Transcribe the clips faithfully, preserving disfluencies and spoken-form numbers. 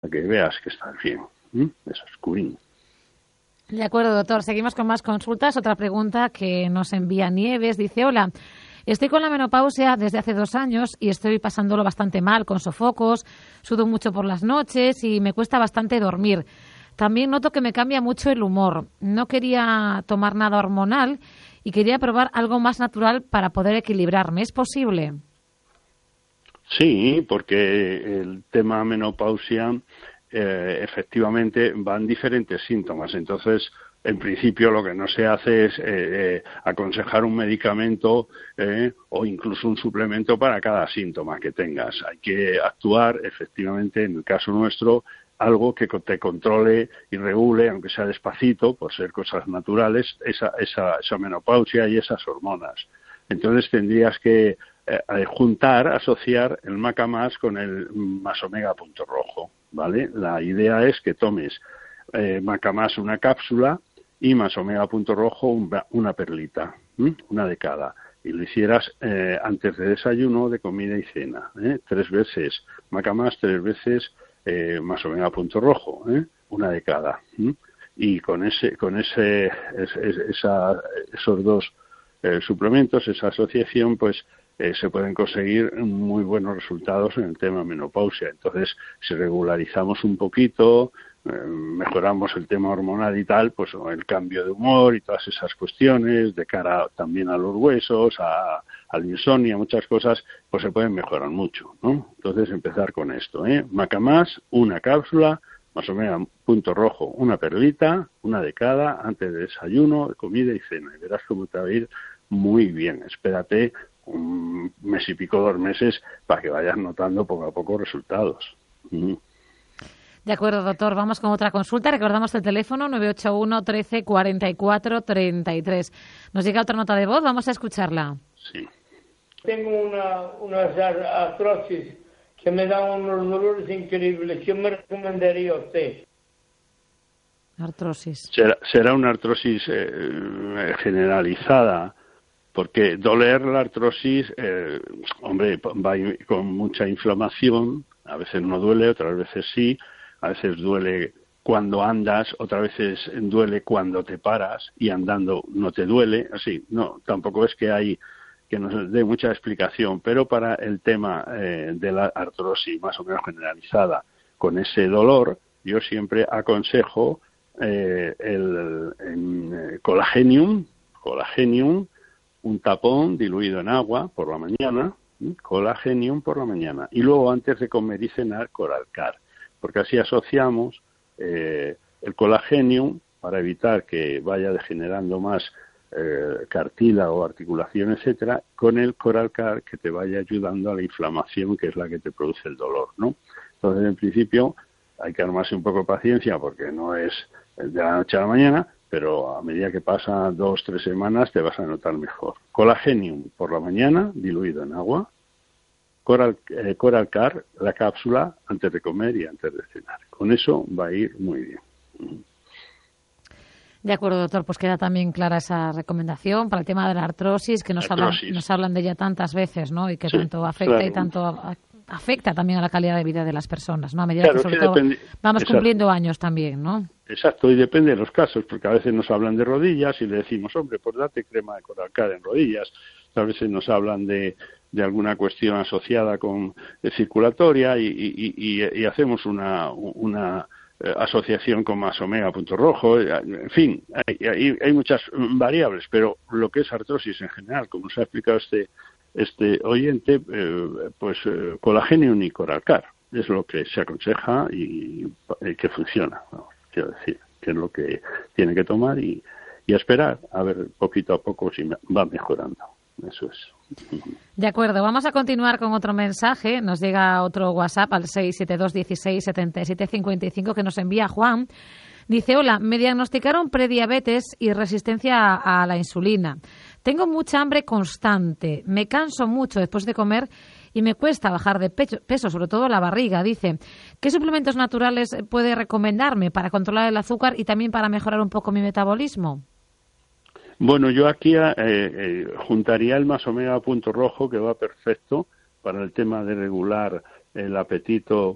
para que veas que estás bien. ¿Mm? Eso es curín. De acuerdo, doctor. Seguimos con más consultas. Otra pregunta que nos envía Nieves. Dice, hola, estoy con la menopausia desde hace dos años y estoy pasándolo bastante mal, con sofocos, sudo mucho por las noches y me cuesta bastante dormir. También noto que me cambia mucho el humor. No quería tomar nada hormonal y quería probar algo más natural para poder equilibrarme. ¿Es posible? Sí, porque el tema menopausia eh, efectivamente van diferentes síntomas. Entonces, en principio, lo que no se hace es eh, eh, aconsejar un medicamento eh, o incluso un suplemento para cada síntoma que tengas. Hay que actuar, efectivamente, en el caso nuestro, algo que te controle y regule, aunque sea despacito, por ser cosas naturales, esa, esa, esa menopausia y esas hormonas. Entonces, tendrías que eh, juntar, asociar el Maca Más con el Más Omega Punto Rojo, ¿vale? La idea es que tomes eh, Maca Más una cápsula y Más Omega Punto Rojo una, una perlita, ¿m? Una de cada. Y lo hicieras eh, antes de desayuno, de comida y cena, ¿eh? Tres veces Maca Más, tres veces eh, Más Omega Punto Rojo, ¿eh? Una de cada. ¿m? Y con ese, con ese, es, es, esa, esos dos eh, suplementos, esa asociación, pues eh, se pueden conseguir muy buenos resultados en el tema menopausia. Entonces, si regularizamos un poquito, eh, mejoramos el tema hormonal y tal, pues el cambio de humor y todas esas cuestiones, de cara también a los huesos, a, al insomnio, muchas cosas, pues se pueden mejorar mucho, ¿no? Entonces, empezar con esto, ¿eh? Maca Más, una cápsula, Más Omega Punto Rojo, una perlita, una de cada, antes de desayuno, de comida y cena. Y verás cómo te va a ir muy bien. Espérate un mes y pico, dos meses, para que vayas notando poco a poco resultados. Mm. De acuerdo, doctor. Vamos con otra consulta. Recordamos el teléfono nueve ocho uno, trece, cuarenta y cuatro, treinta y tres. Nos llega otra nota de voz. Vamos a escucharla. Sí. Tengo una, unas artrosis que me dan unos dolores increíbles. ¿Qué me recomendaría usted? Artrosis. Será, será una artrosis eh, generalizada, porque doler la artrosis, eh, hombre, va con mucha inflamación. A veces no duele, otras veces sí. A veces duele cuando andas, otras veces duele cuando te paras y andando no te duele. Así, no, tampoco es que hay que nos dé mucha explicación, pero para el tema eh, de la artrosis más o menos generalizada con ese dolor, yo siempre aconsejo eh, el, el colagenium, colagenium, un tapón diluido en agua por la mañana, ¿sí? Colagenium por la mañana, y luego antes de comer y cenar Coralcar, porque así asociamos eh, el colagenium para evitar que vaya degenerando más eh, cartílago o articulación, etcétera, con el Coralcar, que te vaya ayudando a la inflamación, que es la que te produce el dolor, ¿no? Entonces, en principio, hay que armarse un poco de paciencia, porque no es de la noche a la mañana, pero a medida que pasan dos, tres semanas te vas a notar mejor. Colagenium por la mañana, diluido en agua. Coral, eh, Coralcar, la cápsula, antes de comer y antes de cenar. Con eso va a ir muy bien. De acuerdo, doctor. Pues queda también clara esa recomendación para el tema de la artrosis, que nos, artrosis. Hablan, nos hablan de ella tantas veces, ¿no? Y que sí, tanto afecta claro. y tanto a, afecta también a la calidad de vida de las personas, ¿no? A medida claro, que sobre que todo depende, vamos exacto. cumpliendo años también, ¿no? Exacto, y depende de los casos, porque a veces nos hablan de rodillas y le decimos, hombre, pues date crema de Coralcar en rodillas. A veces nos hablan de, de alguna cuestión asociada con eh, circulatoria y, y, y, y hacemos una, una eh, asociación con Más Omega Punto Rojo. En fin, hay, hay, hay muchas variables, pero lo que es artrosis en general, como nos ha explicado este este oyente, eh, pues eh, colagenium y Coralcar es lo que se aconseja y, y que funciona, ¿no? Quiero decir, que es lo que tiene que tomar y, y esperar a ver poquito a poco si va mejorando. Eso es. De acuerdo, vamos a continuar con otro mensaje. Nos llega otro WhatsApp al seis siete dos, dieciséis, setenta y siete, cincuenta y cinco que nos envía Juan. Dice, hola, me diagnosticaron prediabetes y resistencia a, a la insulina. Tengo mucha hambre constante, me canso mucho después de comer y me cuesta bajar de pecho, peso, sobre todo la barriga. Dice, ¿qué suplementos naturales puede recomendarme para controlar el azúcar y también para mejorar un poco mi metabolismo? Bueno, yo aquí eh, eh, juntaría el Más Omega Punto Rojo, que va perfecto para el tema de regular el apetito y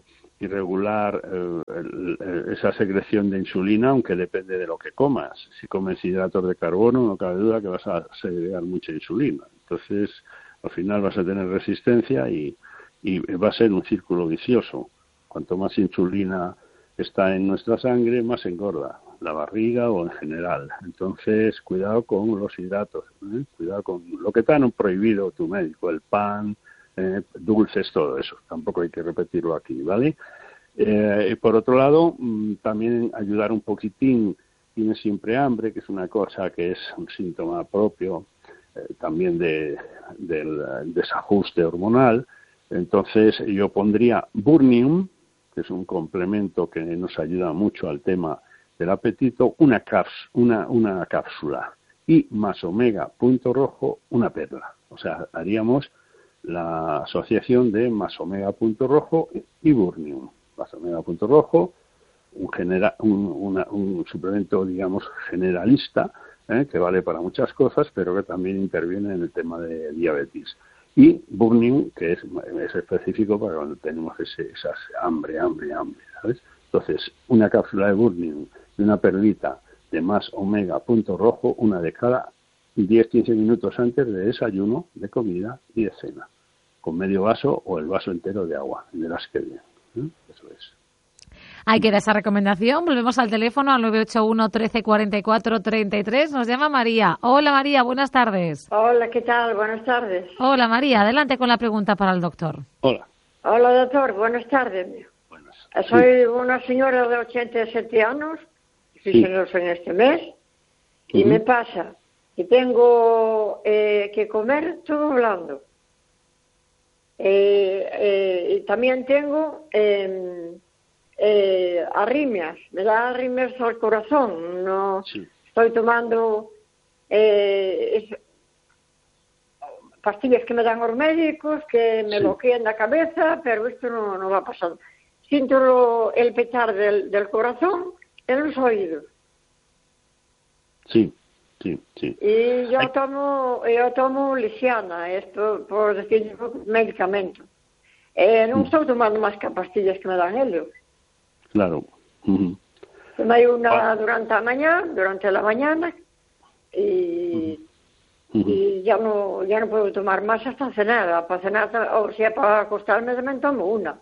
irregular eh, el, el, esa secreción de insulina, aunque depende de lo que comas. Si comes hidratos de carbono, no cabe duda que vas a segregar mucha insulina. Entonces, al final vas a tener resistencia y, y va a ser un círculo vicioso. Cuanto más insulina está en nuestra sangre, más engorda la barriga o en general. Entonces, cuidado con los hidratos, ¿eh? Cuidado con lo que te han prohibido tu médico, el pan, eh, dulces, todo eso. Tampoco hay que repetirlo aquí, ¿vale? Eh, y por otro lado, mmm, también ayudar un poquitín. Tienes siempre hambre, que es una cosa que es un síntoma propio eh, también de, del desajuste hormonal. Entonces, yo pondría Burnium, que es un complemento que nos ayuda mucho al tema del apetito, una, caps, una, una cápsula, y más omega punto rojo, una perla. O sea, haríamos la asociación de más omega punto rojo y Burnium. Más omega punto rojo, un, genera, un, una, un suplemento, digamos, generalista, ¿eh? que vale para muchas cosas, pero que también interviene en el tema de diabetes. Y Burnium, que es, es específico para cuando tenemos ese, esas hambre, hambre, hambre, ¿sabes? Entonces, una cápsula de Burnium y una perlita de más omega punto rojo, una de cada diez a quince minutos antes de desayuno, de comida y de cena, con medio vaso o el vaso entero de agua, de las que bien. ¿eh? Eso es. Ahí queda esa recomendación. Volvemos al teléfono al nueve ocho uno, trece, cuarenta y cuatro, treinta y tres. Nos llama María. Hola María, buenas tardes. Hola, ¿qué tal? Buenas tardes. Hola María, adelante con la pregunta para el doctor. Hola. Hola doctor, buenas tardes. Buenas. Soy Sí. una señora de ochenta y siete años, Sí. fíjenos en este mes, y Uh-huh. me pasa que tengo eh, que comer todo blando. Eh, eh, y también tengo eh, eh, arritmias, me da arritmias al corazón. No Sí. estoy tomando eh, es- pastillas que me dan los médicos, que me Sí. bloquean la cabeza, pero esto no, no va pasando. Siento lo- el petar del, del corazón en los oídos. Sí, sí, sí. Y yo Ay. tomo, yo tomo lisiana, esto por decir medicamento. Eh, no Mm. estoy tomando más que pastillas que me dan ellos. Claro. Uh-huh. Tomé una Ah. durante la mañana, durante la mañana, y, Uh-huh. y ya no ya no puedo tomar más hasta cenar. Para cenar, o sea, para acostarme también tomo una.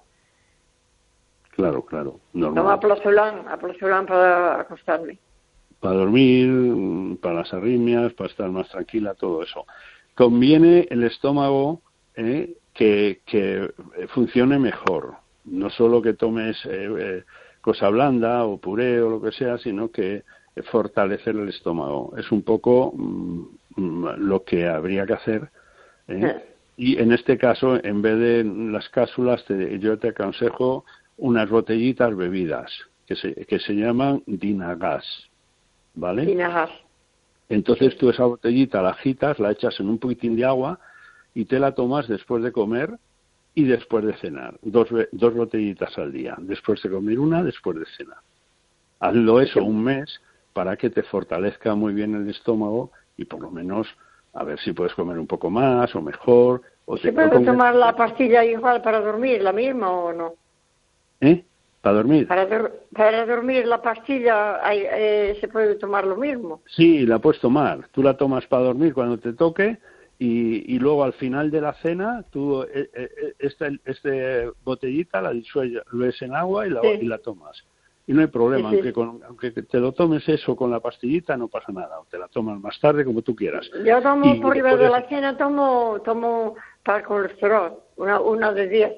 Claro, claro. Tomo Normal. aplazolán, aplazolán para acostarme. Para dormir, para las arritmias, para estar más tranquila, todo eso. Conviene el estómago eh, que, que funcione mejor. No solo que tomes eh, eh, cosa blanda o puré o lo que sea, sino que fortalecer el estómago. Es un poco mm, mm, lo que habría que hacer. ¿eh? Y en este caso, en vez de las cápsulas, te, yo te aconsejo unas botellitas bebidas que se, que se llaman Dinagas. ¿Vale? Sin ajas. Entonces tú esa botellita la agitas, la echas en un poquitín de agua y te la tomas después de comer y después de cenar. Dos, ve- dos botellitas al día. Después de comer una, después de cenar. Hazlo eso un mes para que te fortalezca muy bien el estómago y por lo menos a ver si puedes comer un poco más o mejor. O ¿Se te puede propongo- tomar la pastilla igual para dormir, la misma o no? ¿Eh? ¿Para dormir? Para, dor- para dormir la pastilla hay- eh, se puede tomar lo mismo. Sí, la puedes tomar. Tú la tomas para dormir cuando te toque y, y luego al final de la cena tú eh, eh, esta este botellita la disuelves en agua y la, Sí. y la tomas. Y no hay problema, Sí, sí. aunque con, aunque te lo tomes eso con la pastillita no pasa nada. O te la tomas más tarde como tú quieras. Yo tomo Y por arriba después de de- la cena, tomo, tomo para el colesterol, una, una de diez.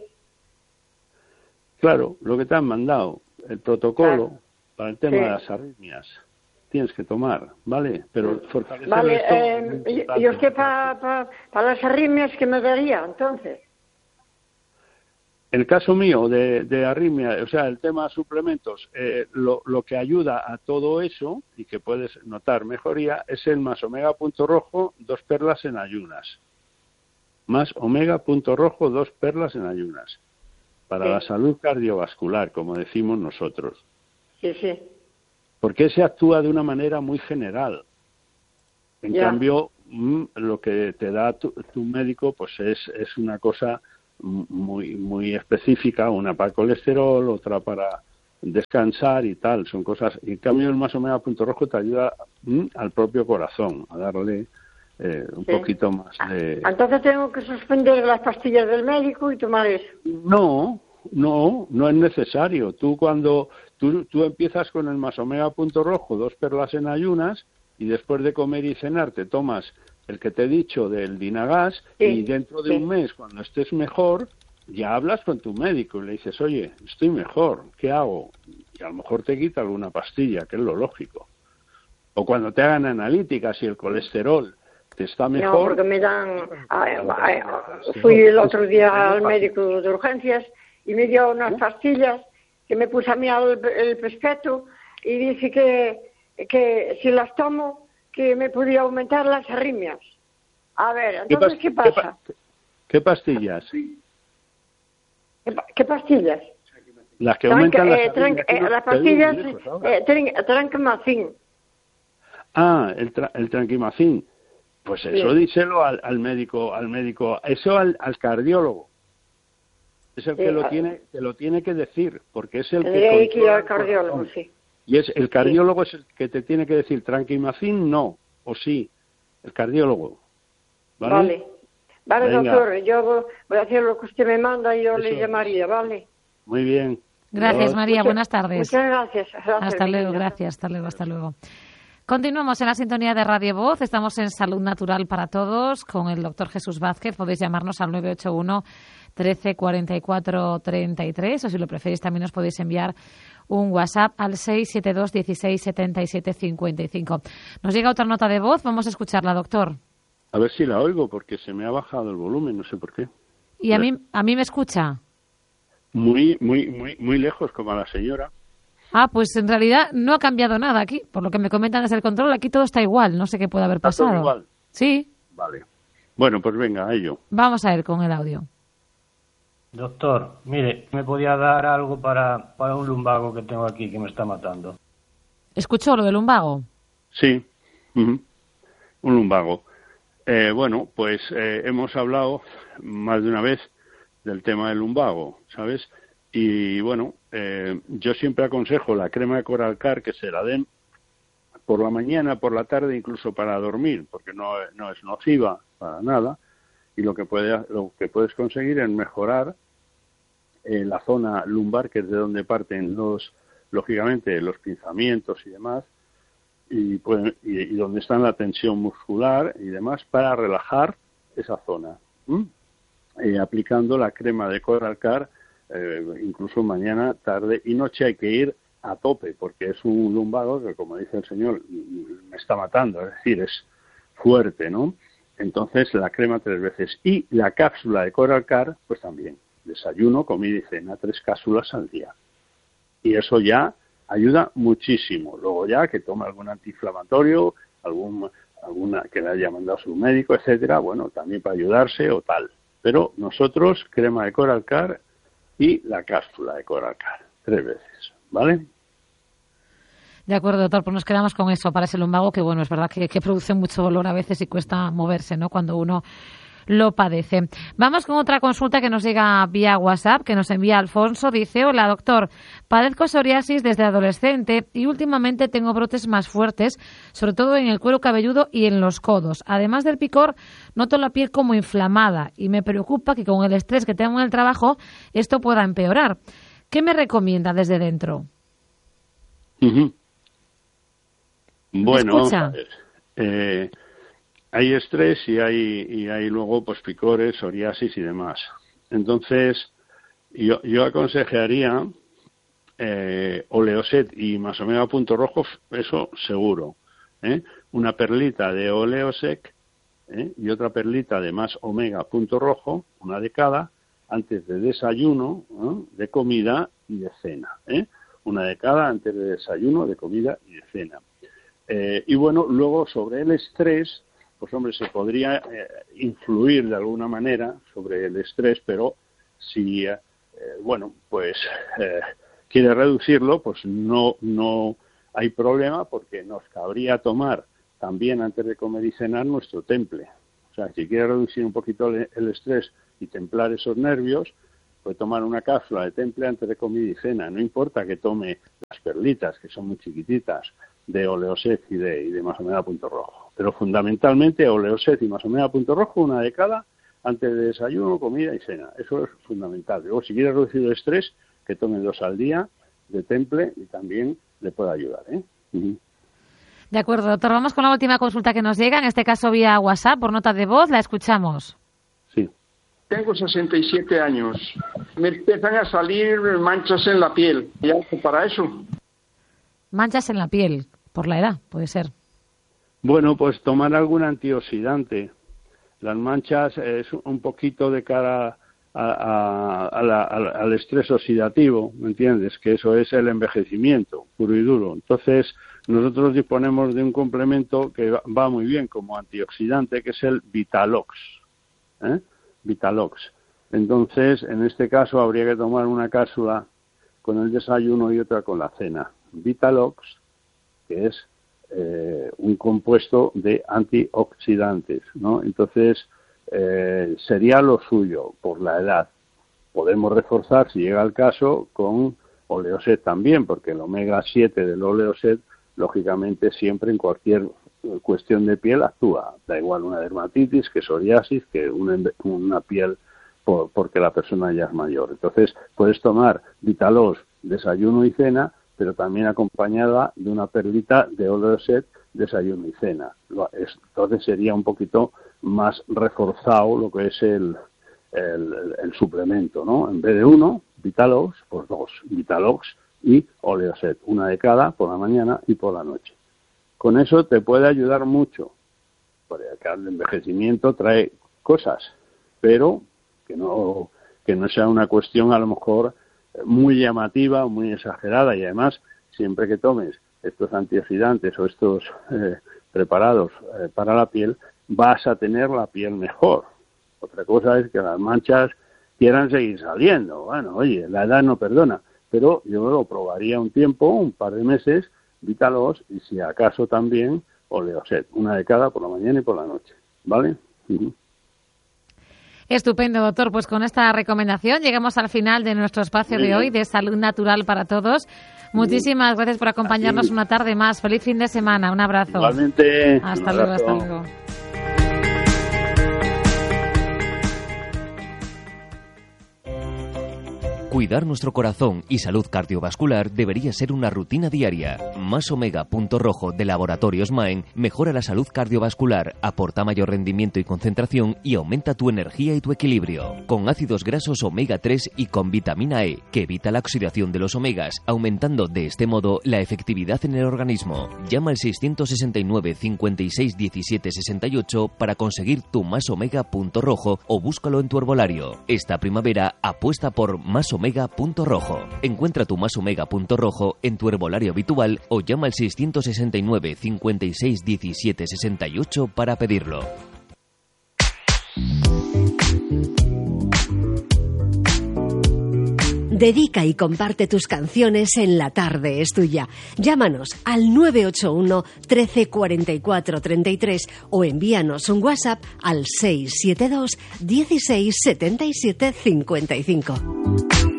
Claro, lo que te han mandado, el protocolo Claro. para el tema Sí. de las arritmias, tienes que tomar, ¿vale? Pero fortalecer Vale, el estómago eh, es muy y, importante. y usted para pa, pa las arritmias, ¿qué me daría entonces? El caso mío de, de arritmia, o sea, el tema suplementos, eh, lo, lo que ayuda a todo eso y que puedes notar mejoría es el más omega punto rojo, dos perlas en ayunas. Más omega punto rojo, dos perlas en ayunas. Para Sí. la salud cardiovascular, como decimos nosotros. Sí, sí. Porque ese actúa de una manera muy general. En Ya. cambio, mm, lo que te da tu, tu médico, pues es, es una cosa muy muy específica, una para el colesterol, otra para descansar y tal, son cosas. Y en cambio el más omega punto rojo te ayuda ¿m? al propio corazón a darle eh, un sí. poquito más de... Entonces tengo que suspender las pastillas del médico y tomar eso. No, no, no es necesario. Tú cuando tú, tú empiezas con el más omega punto rojo, dos perlas en ayunas, y después de comer y cenar te tomas el que te he dicho del Dinagas, sí, y dentro de sí. un mes, cuando estés mejor, ya hablas con tu médico y le dices, oye, estoy mejor, ¿qué hago? Y a lo mejor te quita alguna pastilla, que es lo lógico. O cuando te hagan analíticas y el colesterol te está mejor... No, porque me dan... Ay, ay, fui el otro día al médico de urgencias y me dio unas pastillas que me puse a mí el, el pespeto y dice que, que si las tomo, que me podía aumentar las arritmias. A ver, entonces, ¿qué, pas- ¿qué pasa? ¿Qué, ¿Qué pastillas? ¿Qué, ¿Qué pastillas? Las que aumentan Tranca, las, eh, tranca, eh, las pastillas eh, tran, Trankimacin. Ah, el, tra, el Trankimacin. Pues eso sí. díselo al, al médico, al médico, eso al, al cardiólogo. Es el sí, que lo tiene, que lo tiene que decir, porque es el que que ir al cardiólogo, sí. Y es el cardiólogo sí. es el que te tiene que decir Trankimacin no, o sí, el cardiólogo. Vale. Vale. Vale, Venga. doctor, yo voy a hacer lo que usted me manda y yo Eso. le llamaría, ¿vale? Muy bien. Gracias, Dios. María, muchas, buenas tardes. Muchas gracias. gracias hasta luego, gracias, hasta luego, hasta luego. Continuamos en la sintonía de Radio Voz, estamos en Salud Natural para Todos con el doctor Jesús Vázquez. Podéis llamarnos al nueve ocho uno, trece, cuarenta y cuatro, treinta y tres o si lo preferís también os podéis enviar un WhatsApp al seis siete dos, dieciséis, setenta y siete, cincuenta y cinco. Nos llega otra nota de voz, vamos a escucharla, doctor. A ver si la oigo, porque se me ha bajado el volumen, no sé por qué. ¿Y a, a mí a mí me escucha? Muy, muy, muy, muy lejos, como a la señora. Ah, pues en realidad no ha cambiado nada aquí. Por lo que me comentan desde el control, aquí todo está igual. No sé qué puede haber ¿Está pasado. todo igual? Sí. Vale. Bueno, pues venga, a ello. Vamos a ir con el audio. Doctor, mire, ¿me podía dar algo para, para un lumbago que tengo aquí que me está matando? ¿Escuchó lo del lumbago? Sí, uh-huh. un lumbago. Eh, bueno, pues eh, hemos hablado más de una vez del tema del lumbago, ¿sabes? Y bueno, eh, yo siempre aconsejo la crema de Coralcar que se la den por la mañana, por la tarde, incluso para dormir, porque no, no es nociva para nada. Y lo que puede, lo que puedes conseguir es mejorar eh, la zona lumbar, que es de donde parten los, lógicamente, los pinzamientos y demás. Y, pueden, y, y donde está la tensión muscular y demás, para relajar esa zona, eh, aplicando la crema de Coralcar, eh, incluso mañana, tarde y noche. Hay que ir a tope, porque es un lumbago que, como dice el señor, me está matando, es decir, es fuerte, ¿no? Entonces, la crema tres veces. Y la cápsula de Coralcar, pues también, desayuno, comida y cena, tres cápsulas al día. Y eso ya ayuda muchísimo. Luego ya que tome algún antiinflamatorio, algún, alguna que le haya mandado su médico, etcétera, bueno, también para ayudarse o tal. Pero nosotros, crema de Coralcar y la cápsula de Coralcar, tres veces, ¿vale? De acuerdo, doctor, pues nos quedamos con eso para ese lumbago, que bueno, es verdad que, que produce mucho dolor a veces y cuesta moverse, ¿no?, cuando uno lo padece. Vamos con otra consulta que nos llega vía WhatsApp, que nos envía Alfonso. Dice, hola doctor, padezco psoriasis desde adolescente y últimamente tengo brotes más fuertes, sobre todo en el cuero cabelludo y en los codos. Además del picor, noto la piel como inflamada y me preocupa que con el estrés que tengo en el trabajo esto pueda empeorar. ¿Qué me recomienda desde dentro? Uh-huh. Bueno, ¿escucha? Eh, hay estrés y hay y hay luego pues picores, psoriasis y demás. Entonces, yo, yo aconsejaría eh, Oleoset y más omega punto rojo, eso seguro. ¿eh? Una perlita de Oleosec ¿eh? y otra perlita de más omega punto rojo, una de cada, antes de desayuno, ¿no? de comida y de cena. ¿eh? Una de cada antes de desayuno, de comida y de cena. Eh, y bueno, luego sobre el estrés, pues hombre, se podría eh, influir de alguna manera sobre el estrés, pero si, eh, bueno, pues eh, quiere reducirlo, pues no, no hay problema, porque nos cabría tomar también antes de comer y cenar nuestro temple. O sea, si quiere reducir un poquito el, el estrés y templar esos nervios, puede tomar una cápsula de temple antes de comida y cena. No importa que tome las perlitas, que son muy chiquititas, de Oleoset y de, y de Masomega Punto Rojo. Pero fundamentalmente Oleoset y Masomega Punto Rojo, una de cada, antes de desayuno, comida y cena. Eso es fundamental. Luego, si quiere reducir el estrés, que tome dos al día de temple y también le puede ayudar, ¿eh? Uh-huh. De acuerdo, doctor. Vamos con la última consulta que nos llega, en este caso vía WhatsApp, por nota de voz. La escuchamos. Sí. Tengo sesenta y siete años. Me empiezan a salir manchas en la piel. ¿Y algo para eso? Manchas en la piel, por la edad, puede ser. Bueno, pues tomar algún antioxidante. Las manchas es un poquito de cara a, a, a la, a, al estrés oxidativo, ¿me entiendes? Que eso es el envejecimiento, puro y duro. Entonces, nosotros disponemos de un complemento que va muy bien como antioxidante, que es el Vitalox, ¿eh? Vitalox. Entonces, en este caso, habría que tomar una cápsula con el desayuno y otra con la cena. Vitalox, que es eh, un compuesto de antioxidantes, ¿no? Entonces, eh, sería lo suyo por la edad. Podemos reforzar, si llega el caso, con Oleoset también, porque el omega siete del Oleoset, lógicamente, siempre en cualquier cuestión de piel actúa. Da igual una dermatitis, que psoriasis, que una, una piel por, porque la persona ya es mayor. Entonces, puedes tomar Vitalox, desayuno y cena, pero también acompañada de una perlita de Oleoset, desayuno y cena. Entonces sería un poquito más reforzado lo que es el, el, el suplemento, ¿no? En vez de uno, Vitalox, pues dos, Vitalox y Oleoset, una de cada por la mañana y por la noche. Con eso te puede ayudar mucho, porque el envejecimiento trae cosas, pero que no, que no sea una cuestión a lo mejor muy llamativa, muy exagerada, y además siempre que tomes estos antioxidantes o estos eh, preparados eh, para la piel, vas a tener la piel mejor. Otra cosa es que las manchas quieran seguir saliendo. Bueno, oye, la edad no perdona, pero yo lo probaría un tiempo, un par de meses, Vitalox y si acaso también Oleoset, una de cada por la mañana y por la noche, ¿vale? Uh-huh. Estupendo, doctor. Pues con esta recomendación llegamos al final de nuestro espacio de hoy de Salud Natural para Todos. Muchísimas gracias por acompañarnos una tarde más. Feliz fin de semana. Un abrazo. Igualmente. Hasta luego, hasta luego. Cuidar nuestro corazón y salud cardiovascular debería ser una rutina diaria. Más Omega Punto Rojo de Laboratorios Maen mejora la salud cardiovascular, aporta mayor rendimiento y concentración y aumenta tu energía y tu equilibrio. Con ácidos grasos omega tres y con vitamina E, que evita la oxidación de los omegas, aumentando de este modo la efectividad en el organismo. Llama al seiscientos sesenta y nueve, cincuenta y seis, diecisiete, sesenta y ocho para conseguir tu Más Omega Punto Rojo o búscalo en tu herbolario. Esta primavera apuesta por Más Omega Punto Rojo. Encuentra tu Más Omega Punto Rojo en tu herbolario habitual o llama al seiscientos sesenta y nueve, cincuenta y seis, diecisiete, sesenta y ocho para pedirlo. Dedica y comparte tus canciones en La Tarde es Tuya. Llámanos al nueve ocho uno, trece, cuarenta y cuatro, treinta y tres o envíanos un WhatsApp al seis siete dos, dieciséis, setenta y siete, cincuenta y cinco.